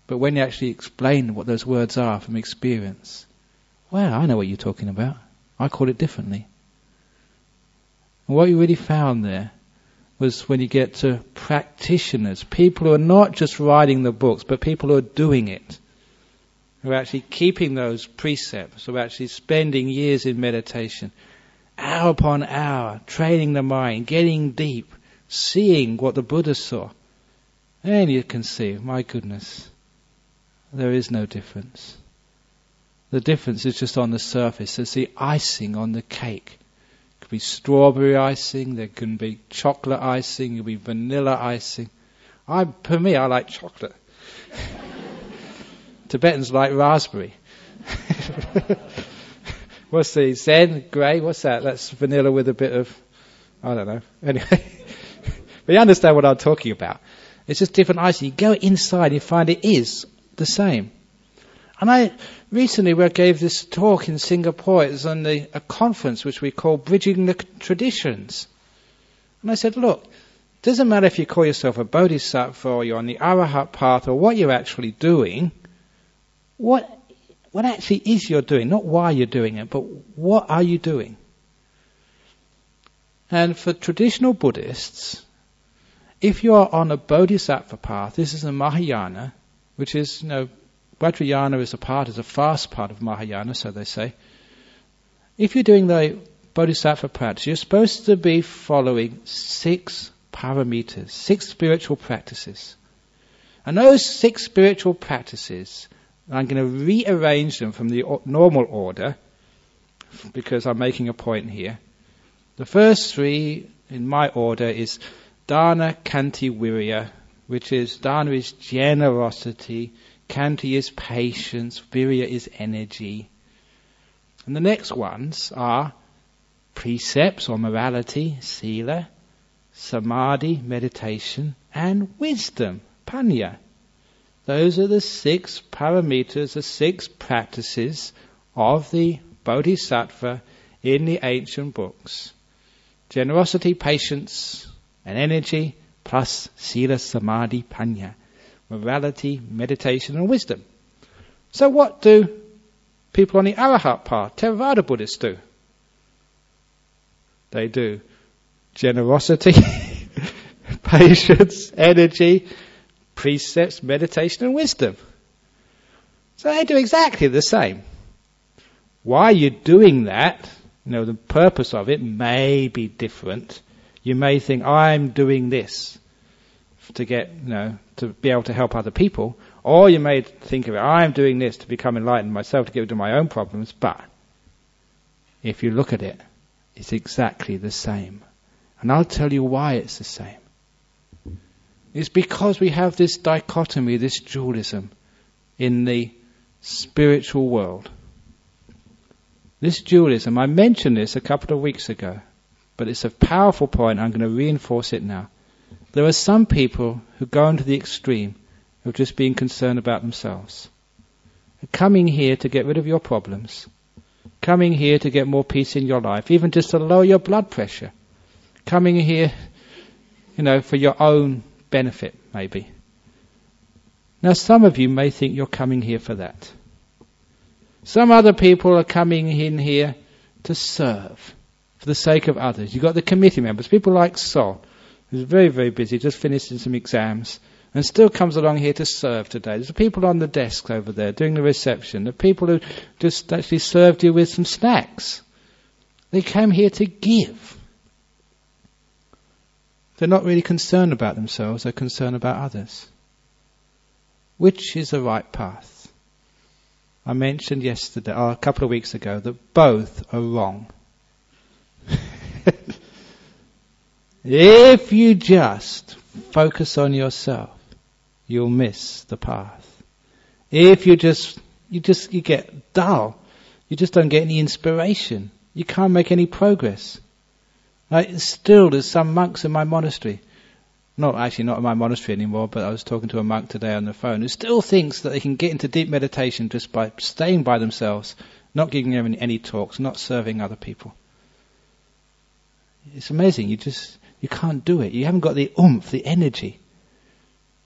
But when you actually explain what those words are from experience, well, I know what you're talking about. I call it differently. And what you really found there was when you get to practitioners, people who are not just writing the books, but people who are doing it, who are actually keeping those precepts, who are actually spending years in meditation, hour upon hour, training the mind, getting deep, seeing what the Buddha saw. And you can see, my goodness, there is no difference. The difference is just on the surface. It's the icing on the cake. It could be strawberry icing, there can be chocolate icing, it could be vanilla icing. For me, I like chocolate. Tibetans like raspberry. What's the Zen? Grey? What's that? That's vanilla with a bit of, I don't know. Anyway. But you understand what I'm talking about. It's just different icing. You go inside and you find it is the same. And I recently gave this talk in Singapore. It was on a conference which we call Bridging the Traditions. And I said, look, it doesn't matter if you call yourself a bodhisattva or you're on the Arahat path or what you're actually doing. What actually is you're doing? Not why you're doing it, but what are you doing? And for traditional Buddhists, if you are on a bodhisattva path, this is a Mahayana, which is, Vajrayana is a fast part of Mahayana, so they say. If you're doing the bodhisattva practice, you're supposed to be following 6 paramitas, 6 spiritual practices. And those 6 spiritual practices, I'm going to rearrange them from the normal order, because I'm making a point here. The first 3 in my order is Dana, Kanti, Virya, which is, Dana is generosity, Kanti is patience, Virya is energy. And the next ones are precepts or morality, Sila, Samadhi, meditation, and wisdom, Panya. Those are the 6 paramitas, the 6 practices of the Bodhisattva in the ancient books. Generosity, patience, and energy, plus Sila, Samadhi, Panya. Morality, meditation, and wisdom. So what do people on the Arahat path, Theravada Buddhists, do? They do generosity, patience, energy, precepts, meditation, and wisdom. So they do exactly the same. Why you're doing that, the purpose of it may be different. You may think, I'm doing this to get, to be able to help other people. Or you may think of it, I'm doing this to become enlightened myself, to get rid of my own problems. But if you look at it, it's exactly the same. And I'll tell you why it's the same. It's because we have this dichotomy, this dualism in the spiritual world. This dualism, I mentioned this a couple of weeks ago, but it's a powerful point. I'm going to reinforce it now. There are some people who go into the extreme of just being concerned about themselves. Coming here to get rid of your problems. Coming here to get more peace in your life, even just to lower your blood pressure. Coming here, for your own benefit, maybe. Now, some of you may think you're coming here for that. Some other people are coming in here to serve, for the sake of others. You've got the committee members, people like Sol, who's very, very busy, just finished some exams, and still comes along here to serve today. There's the people on the desks over there doing the reception, the people who just actually served you with some snacks. They came here to give. They're not really concerned about themselves, they're concerned about others. Which is the right path? I mentioned a couple of weeks ago, that both are wrong. If you just focus on yourself, you'll miss the path. If you get dull, you just don't get any inspiration. You can't make any progress. Still, there's some monks in my monastery, not in my monastery anymore, but I was talking to a monk today on the phone, who still thinks that they can get into deep meditation just by staying by themselves, not giving them any talks, not serving other people. It's amazing. You can't do it. You haven't got the oomph, the energy.